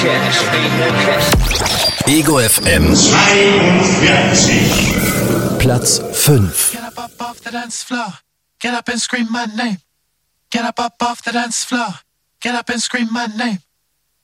Ego FM 42. Platz 5. Get up off the dance floor. Get up and scream my name. Get up off the dance floor. Get up and scream my name.